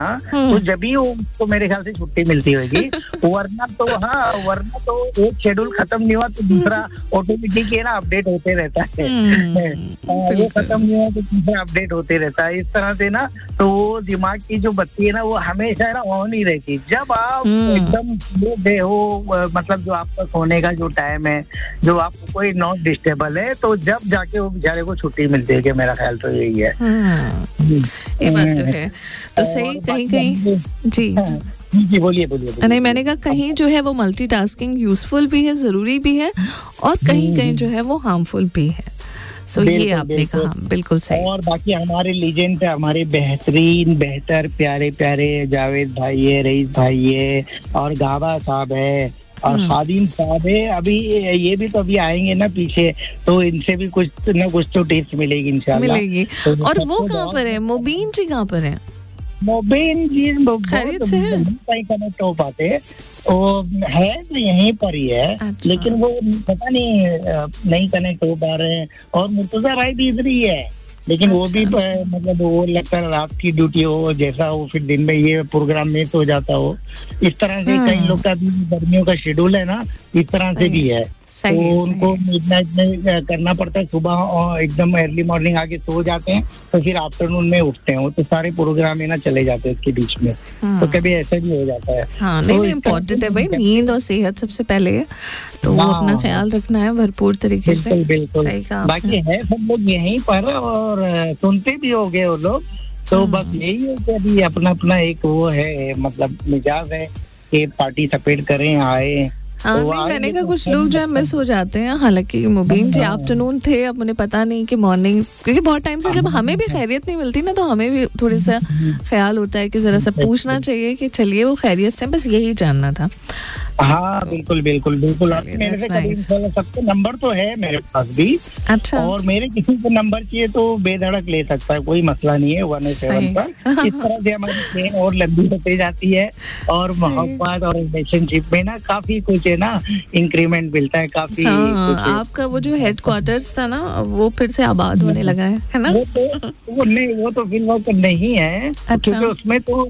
हाँ, तो जब भी उसको मेरे ख्याल से छुट्टी मिलती होगी, वरना तो एक शेड्यूल खत्म नहीं हुआ तो दूसरा ऑटोमेटिक ना अपडेट होते रहता है। वो खत्म नहीं हुआ तो दूसरा अपडेट होते रहता है। इस तरह से ना तो वो दिमाग की जो बत्ती है ना वो हमेशा ना ऑन ही रहती। जब आप एकदम डे हो, मतलब जो आपका सोने का जो टाइम है, जो आपको कोई नॉट डिस्टेबल है, तो जब जाके वो बेचारे को छुट्टी मिलती है, कि मेरा ख्याल तो यही है। ये बात तो है। तो सही कहीं जी बोलिए। नहीं, मैंने कहा कहीं जो है वो मल्टीटास्किंग यूजफुल भी है, जरूरी भी है, और कहीं जो है वो हार्मफुल भी है। सो ये आपने कहा बिल्कुल सही। और बाकी हमारे लीजेंड, हमारे बेहतर प्यारे जावेद भाई है, रईस भाई है, और गाबा साहब है, और खादिम साहब है। अभी ये भी तो अभी आएंगे ना पीछे, तो इनसे भी कुछ ना कुछ तो टिप्स मिलेगी इंशाल्लाह। मिलेगी। तो और वो कहाँ पर है, मुबीन जी कहाँ पर है? मुबीन जी खैरियत से है? कहीं कनेक्ट हो पाते, वो है तो यहीं पर ही है। अच्छा। लेकिन वो पता नहीं कनेक्ट हो पा रहे हैं। और मुर्तजा भाई भी इधर ही है, लेकिन वो भी मतलब वो लगता है रात की ड्यूटी हो, जैसा हो, फिर दिन में ये प्रोग्राम मिस हो जाता हो। इस तरह से कई लोग का भी गर्मियों का शेड्यूल है ना, इस तरह से भी है। तो उनको मिडनाइट में करना पड़ता है, सुबह एकदम अर्ली मॉर्निंग आके सो जाते हैं, तो फिर आफ्टरनून में उठते हैं। तो सारे प्रोग्राम है ना चले जाते हैं उसके बीच में। तो कभी ऐसा भी हो जाता है। हाँ, नहीं इम्पोर्टेंट है भाई, नींद और सेहत सबसे पहले है, तो वो अपना ख्याल रखना है भरपूर तरीके से। बिल्कुल। बाकी है सब लोग यहीं पर, और सुनते भी हो गए वो लोग। तो बस यही है कि अभी अपना एक वो है, मतलब मिजाज है कि पार्टी सपेट करें, आए। हाँ, तो नहीं मैंने कहा कुछ लोग जो है मिस हो जाते हैं। हालांकि मुबीन जी आफ्टरनून थे, अब मुझे पता नहीं कि मॉर्निंग, क्योंकि बहुत टाइम से जब हमें भी खैरियत नहीं मिलती ना, तो हमें भी थोड़ा सा ख्याल होता है कि जरा सा पूछना चाहिए कि चलिए वो खैरियत से, बस यही जानना था। हाँ बिल्कुल। मेरे से कभी सबके नंबर तो है मेरे पास भी। अच्छा। और मेरे किसी को नंबर चाहिए तो बेधड़क ले सकता है, कोई मसला नहीं है। 187 पर इस तरह से हमारी ट्रेन और लंबी होती जाती है, और मोहब्बत और रिलेशनशिप में ना काफी कुछ है ना इंक्रीमेंट मिलता है काफी। आपका वो जो हेडक्वार्टर्स था ना, वो फिर से आबाद होने लगा है ना? वो तो फिलहाल नहीं है। क्योंकि उसमें तो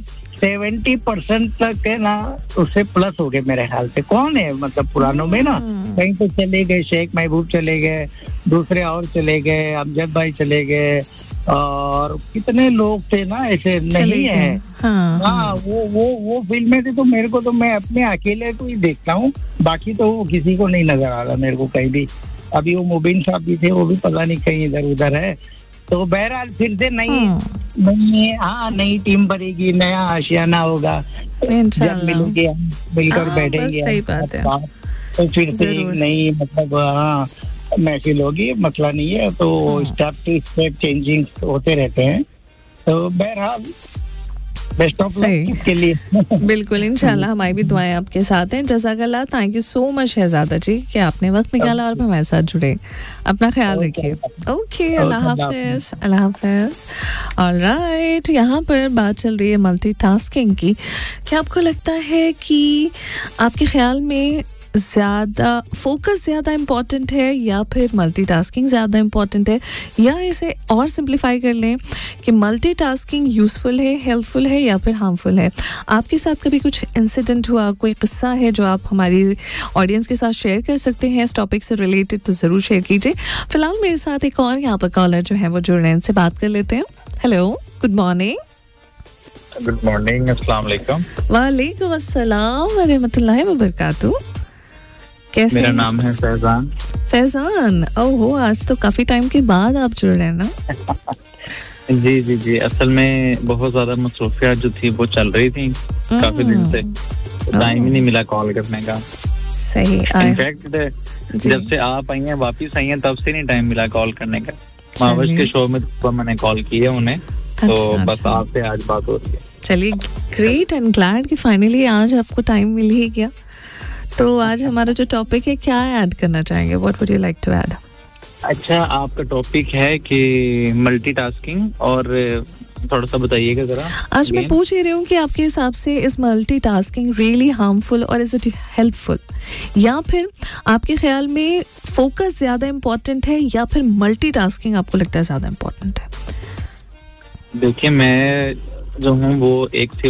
70% तक है ना, उससे प्लस हो गए मेरे ख्याल से। कौन है मतलब पुरानों में ना, कहीं तो चले गए, शेख महबूब चले गए, दूसरे और चले गए, अमजद भाई चले गए, और कितने लोग थे ना ऐसे नहीं है। हाँ, वो फिल्में थी, तो मेरे को तो मैं अपने अकेले को ही देखता हूँ, बाकी तो वो किसी को नहीं नजर आ रहा मेरे को कहीं भी। अभी वो मुबीन साहब भी थे, वो भी पता नहीं कहीं इधर उधर है। तो बहरहाल फिर से नई टीम बनेगी, नया आशियाना होगा, जब मिलेंगे हम, मिलकर बैठेंगे। सही बात है। तो फिर से नई मतलब महफिल होगी, मसला नहीं है। तो स्टेप टू स्टेप चेंजिंग होते रहते हैं। तो बहरहाल बेस्ट ऑफ लक के लिए। बिल्कुल, इंशाल्लाह हमारी भी दुआएं आपके साथ हैं। जज़ाकल्लाह, थैंक यू सो मच शहजादा जी कि आपने वक्त निकाला और हमारे साथ जुड़े। अपना ख्याल रखिए। ओके, अल्लाह हाफिज। अल्लाह हाफिज। ऑलराइट, यहाँ पर बात चल रही है मल्टीटास्किंग की। क्या आपको लगता है कि आपके ख्याल में ज़्यादा फोकस ज़्यादा इम्पॉर्टेंट है, या फिर मल्टीटास्किंग ज़्यादा इम्पॉर्टेंट है? या इसे और सिंप्लीफाई कर लें कि मल्टीटास्किंग यूज़फुल है, हेल्पफुल है, या फिर हार्मफुल है? आपके साथ कभी कुछ इंसिडेंट हुआ, कोई किस्सा है जो आप हमारी ऑडियंस के साथ शेयर कर सकते हैं इस टॉपिक से रिलेटेड, तो ज़रूर शेयर कीजिए। फिलहाल मेरे साथ एक और यहाँ पर कॉलर जो है वो जुड़ रहे हैं, इनसे बात कर लेते हैं। Hello, good morning. Good morning, अस्सलाम वालेकुम। वालेकुम अस्सलाम व रहमतुल्लाहि व बरकातहू। कैसे? मेरा नाम है फैजान। फैजान, ओहो, आज तो काफी टाइम के बाद आप जुड़ रहे हैं ना? जी, असल में बहुत ज्यादा मसरूफियत जो थी वो चल रही थी काफी दिन से, टाइम ही नहीं मिला कॉल करने का। सही। इनफैक्ट जब से आप आई हैं, वापिस आई हैं, तब से नहीं टाइम मिला कॉल करने का। मावज के शो में तो मैंने कॉल की है उन्हें, तो बस आपसे आज बात हो रही है। चलिए, ग्रेट एंड ग्लैड कि फाइनली आज आपको टाइम मिल ही गया। तो आज हमारा जो टॉपिक है, क्या ऐड करना चाहेंगे? What would you like to add? अच्छा, आपका टॉपिक है कि मल्टीटास्किंग, और थोड़ा सा बताइएगा जरा। आज मैं पूछ ही रही हूँ कि आपके हिसाब से इज मल्टीटास्किंग रियली हार्मफुल और इज इट हेल्पफुल, या फिर आपके ख्याल में फोकस ज्यादा इम्पोर्टेंट है, या फिर मल्टीटास्किंग आपको लगता है ज्यादा इम्पोर्टेंट है? देखिए, मैं जो हूँ वो एक